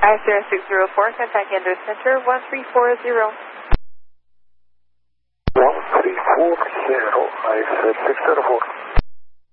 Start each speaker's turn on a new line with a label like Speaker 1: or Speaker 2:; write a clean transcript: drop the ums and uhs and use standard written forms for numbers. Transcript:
Speaker 1: I-0604, contact Andrews Center, 1340.
Speaker 2: 1340, I said 604.